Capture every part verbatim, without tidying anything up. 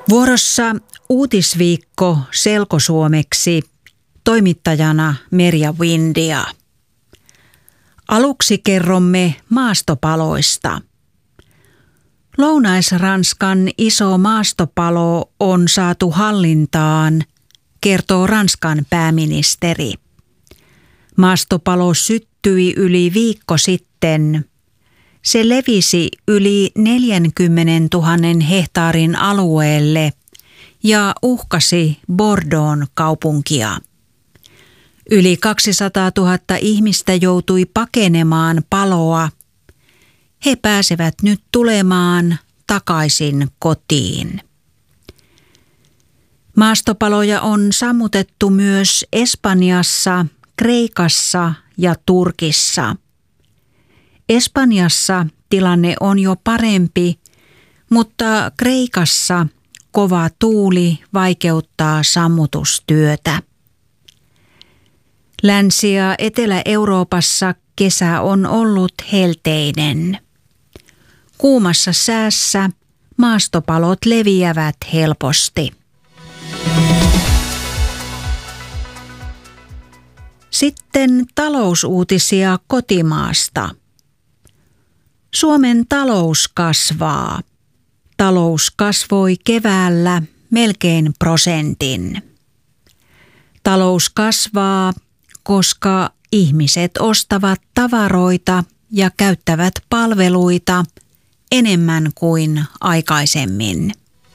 Vuorossa uutisviikko selkosuomeksi, toimittajana Merja Windia. Aluksi kerromme maastopaloista. Lounais-Ranskan iso maastopalo on saatu hallintaan, kertoo Ranskan pääministeri. Maastopalo syttyi yli viikko sitten. Se levisi yli neljäkymmentätuhatta hehtaarin alueelle ja uhkasi Bordeaux'n kaupunkia. Yli kaksisataatuhatta ihmistä joutui pakenemaan paloa. He pääsevät nyt tulemaan takaisin kotiin. Maastopaloja on sammutettu myös Espanjassa, Kreikassa ja Turkissa. Espanjassa tilanne on jo parempi, mutta Kreikassa kova tuuli vaikeuttaa sammutustyötä. Länsi- ja Etelä-Euroopassa kesä on ollut helteinen. Kuumassa säässä maastopalot leviävät helposti. Sitten talousuutisia kotimaasta. Suomen talous kasvaa. Talous kasvoi keväällä melkein prosentin. Talous kasvaa, koska ihmiset ostavat tavaroita ja käyttävät palveluita enemmän kuin aikaisemmin.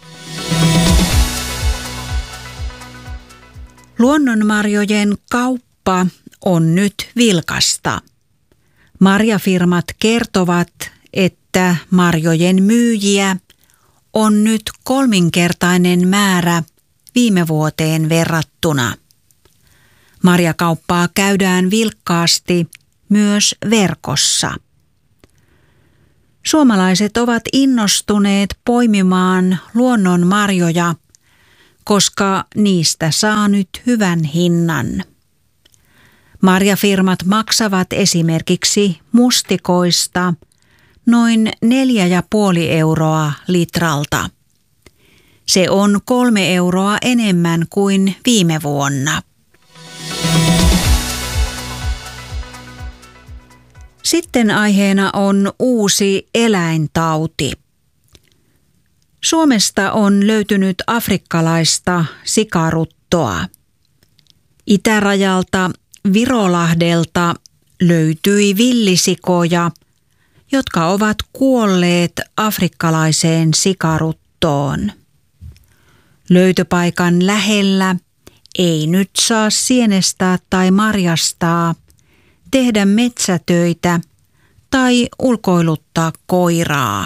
Luonnonmarjojen kauppa on nyt vilkasta. Marjafirmat kertovat, että marjojen myyjiä on nyt kolminkertainen määrä viime vuoteen verrattuna. Marjakauppaa käydään vilkkaasti myös verkossa. Suomalaiset ovat innostuneet poimimaan luonnonmarjoja, koska niistä saa nyt hyvän hinnan. Marjafirmat maksavat esimerkiksi mustikoista noin neljä ja puoli euroa litralta. Se on kolme euroa enemmän kuin viime vuonna. Sitten aiheena on uusi eläintauti. Suomesta on löytynyt afrikkalaista sikaruttoa. Itärajalta Virolahdelta löytyi villisikoja, jotka ovat kuolleet afrikkalaiseen sikaruttoon. Löytöpaikan lähellä ei nyt saa sienestää tai marjastaa, tehdä metsätöitä tai ulkoiluttaa koiraa.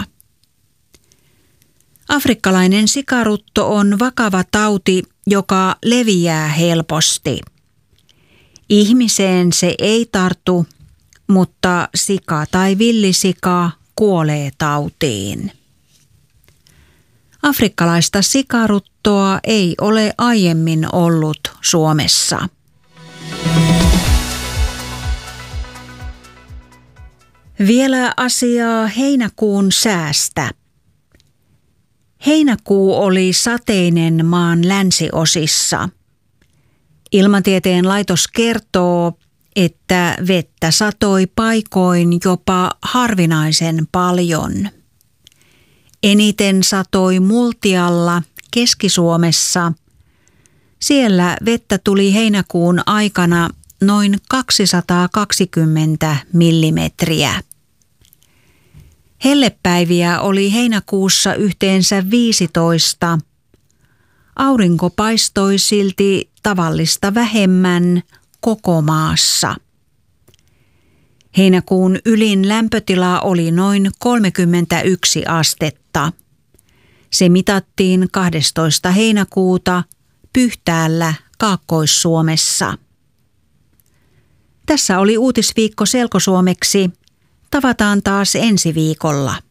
Afrikkalainen sikarutto on vakava tauti, joka leviää helposti. Ihmiseen se ei tartu, mutta sika tai villisika kuolee tautiin. Afrikkalaista sikaruttoa ei ole aiemmin ollut Suomessa. Vielä asiaa heinäkuun säästä. Heinäkuu oli sateinen maan länsiosissa. Ilmatieteen laitos kertoo, että vettä satoi paikoin jopa harvinaisen paljon. Eniten satoi Multialla Keski-Suomessa. Siellä vettä tuli heinäkuun aikana noin kaksisataakaksikymmentä millimetriä. Hellepäiviä oli heinäkuussa yhteensä viisitoista. Aurinko paistoi silti tavallista vähemmän koko maassa. Heinäkuun ylin lämpötila oli noin kolmekymmentäyksi astetta. Se mitattiin kahdestoista heinäkuuta Pyhtäällä Kaakkois-Suomessa. Tässä oli uutisviikko selkosuomeksi. Tavataan taas ensi viikolla.